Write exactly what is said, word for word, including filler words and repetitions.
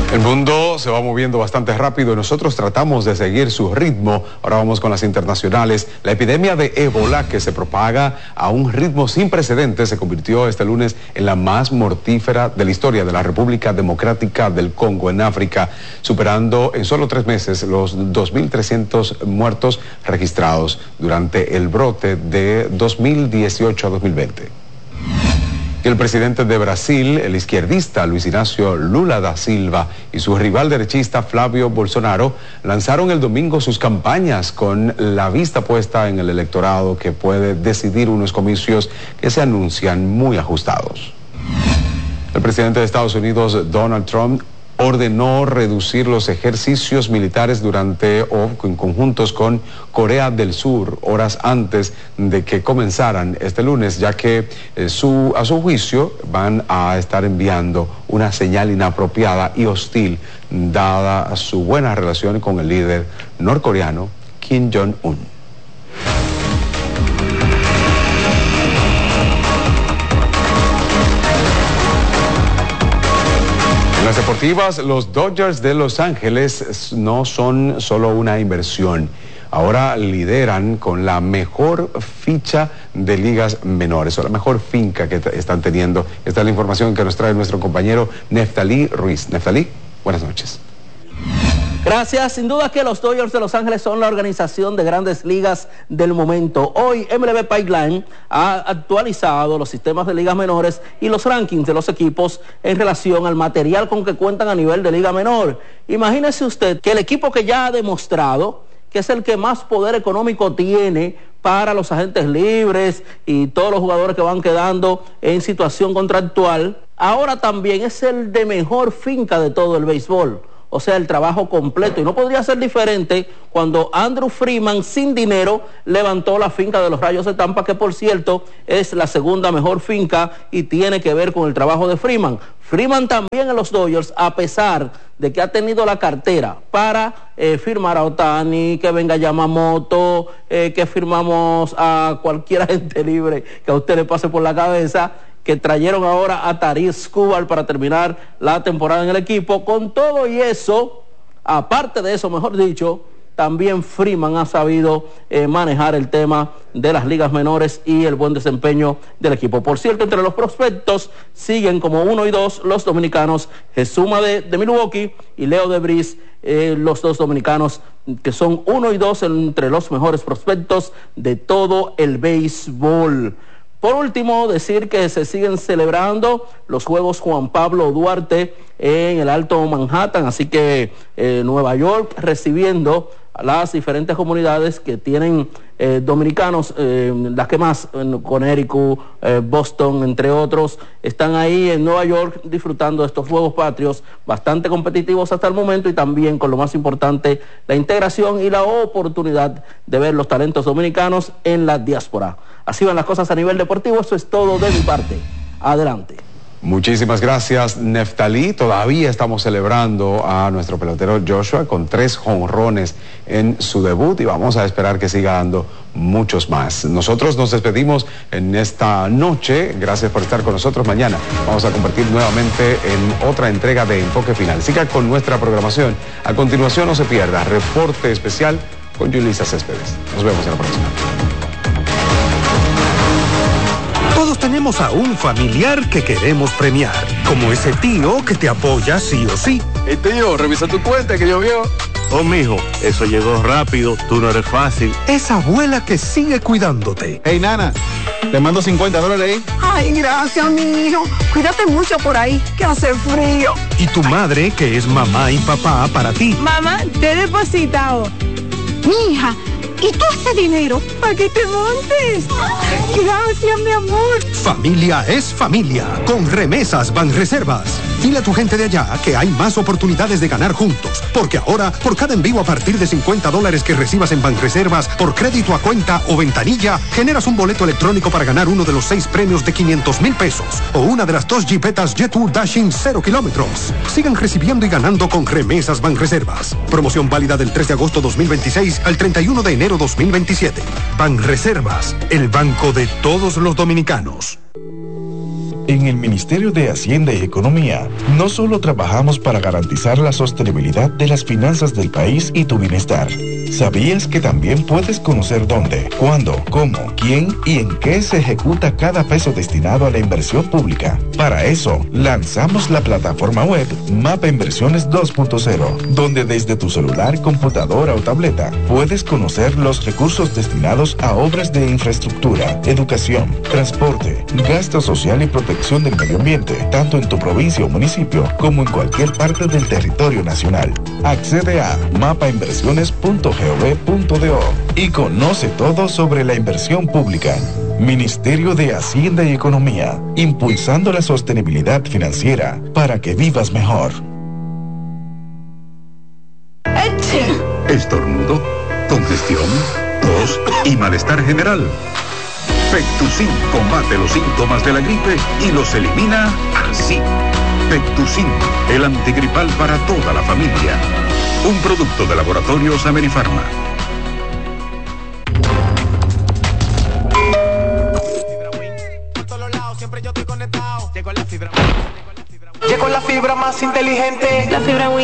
El mundo se va moviendo bastante rápido y nosotros tratamos de seguir su ritmo. Ahora vamos con las internacionales. La epidemia de ébola, que se propaga a un ritmo sin precedentes, se convirtió este lunes en la más mortífera de la historia de la República Democrática del Congo en África, superando en solo tres meses los dos mil trescientos muertos registrados durante el brote de dos mil dieciocho a dos mil veinte. El presidente de Brasil, el izquierdista Luis Inácio Lula da Silva, y su rival derechista Flavio Bolsonaro lanzaron el domingo sus campañas con la vista puesta en el electorado que puede decidir unos comicios que se anuncian muy ajustados. El presidente de Estados Unidos, Donald Trump, ordenó reducir los ejercicios militares durante o en conjuntos con Corea del Sur horas antes de que comenzaran este lunes, ya que eh, su, a su juicio van a estar enviando una señal inapropiada y hostil dada su buena relación con el líder norcoreano Kim Jong-un. En las deportivas, los Dodgers de Los Ángeles no son solo una inversión. Ahora lideran con la mejor ficha de ligas menores, o la mejor finca que están teniendo. Esta es la información que nos trae nuestro compañero Neftalí Ruiz. Neftalí, buenas noches. Gracias. Sin duda que los Dodgers de Los Ángeles son la organización de grandes ligas del momento. Hoy M L B Pipeline ha actualizado los sistemas de ligas menores y los rankings de los equipos en relación al material con que cuentan a nivel de liga menor. Imagínese usted que el equipo que ya ha demostrado que es el que más poder económico tiene para los agentes libres y todos los jugadores que van quedando en situación contractual, ahora también es el de mejor finca de todo el béisbol. O sea, el trabajo completo. Y no podría ser diferente cuando Andrew Freeman, sin dinero, levantó la finca de los Rayos de Tampa, que por cierto es la segunda mejor finca y tiene que ver con el trabajo de Freeman. Freeman también en los Dodgers, a pesar de que ha tenido la cartera para eh, firmar a Ohtani, que venga Yamamoto, eh, que firmamos a cualquier agente libre que a usted le pase por la cabeza, que trajeron ahora a Tarik Skubal para terminar la temporada en el equipo. Con todo y eso, aparte de eso, mejor dicho, también Freeman ha sabido eh, manejar el tema de las ligas menores y el buen desempeño del equipo. Por cierto, entre los prospectos siguen como uno y dos los dominicanos Jesuma de, de Milwaukee y Leo de Vries, eh, los dos dominicanos que son uno y dos entre los mejores prospectos de todo el béisbol. Por último, decir que se siguen celebrando los Juegos Juan Pablo Duarte en el Alto Manhattan, así que eh, Nueva York recibiendo a las diferentes comunidades que tienen eh, dominicanos, eh, las que más, en Connecticut, eh, Boston, entre otros, están ahí en Nueva York disfrutando de estos Juegos Patrios bastante competitivos hasta el momento y también con lo más importante, la integración y la oportunidad de ver los talentos dominicanos en la diáspora. Así van las cosas a nivel deportivo. Eso es todo de mi parte. Adelante. Muchísimas gracias, Neftalí. Todavía estamos celebrando a nuestro pelotero Joshua con tres jonrones en su debut y vamos a esperar que siga dando muchos más. Nosotros nos despedimos en esta noche. Gracias por estar con nosotros. Mañana vamos a compartir nuevamente en otra entrega de Enfoque Final. Siga con nuestra programación. A continuación, no se pierda reporte especial con Yulisa Céspedes. Nos vemos en la próxima. Todos tenemos a un familiar que queremos premiar, como ese tío que te apoya sí o sí. Hey tío, revisa tu cuenta que llovió. Oh mijo, eso llegó rápido, tú no eres fácil. Esa abuela que sigue cuidándote. Hey nana, te mando cincuenta dólares ahí. Ay, gracias mi hijo, cuídate mucho por ahí, que hace frío. Y tu madre que es mamá y papá para ti. Mamá, te he depositado. Mi hija, ¿y tú ese dinero para que te montes? Gracias, mi amor. Familia es familia. Con Remesas Banreservas. Dile a tu gente de allá que hay más oportunidades de ganar juntos. Porque ahora, por cada envío a partir de cincuenta dólares que recibas en Banreservas, por crédito a cuenta o ventanilla, generas un boleto electrónico para ganar uno de los seis premios de quinientos mil pesos. O una de las dos Jeepetas Jet-Tour Dashing cero kilómetros. Sigan recibiendo y ganando con Remesas Banreservas. Promoción válida del tres de agosto dos mil veintiséis al treinta y uno de enero dos mil veintisiete. Banreservas, el banco de todos los dominicanos. En el Ministerio de Hacienda y Economía, no solo trabajamos para garantizar la sostenibilidad de las finanzas del país y tu bienestar. ¿Sabías que también puedes conocer dónde, cuándo, cómo, quién y en qué se ejecuta cada peso destinado a la inversión pública? Para eso, lanzamos la plataforma web Mapa Inversiones dos punto cero, donde desde tu celular, computadora o tableta puedes conocer los recursos destinados a obras de infraestructura, educación, transporte, gasto social y protección del medio ambiente, tanto en tu provincia o municipio como en cualquier parte del territorio nacional. Accede a mapa inversiones punto gov punto do y conoce todo sobre la inversión pública. Ministerio de Hacienda y Economía, impulsando la sostenibilidad financiera para que vivas mejor. Estornudo, congestión, tos y malestar general. Fectusin combate los síntomas de la gripe y los elimina así. Fectusin, el antigripal para toda la familia. Un producto de Laboratorios Amerifarma. Llegó la fibra más inteligente. La fibra Win